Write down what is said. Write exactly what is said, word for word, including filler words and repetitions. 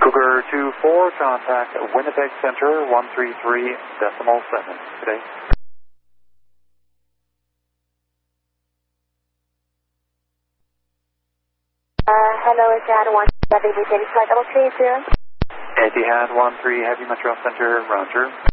Cougar two four, contact Winnipeg Center one three three decimal seven. Today. Uh, hello, Etihad one three, Heavy Flight double three zero. Etihad one three, Heavy Metro Center, Roger.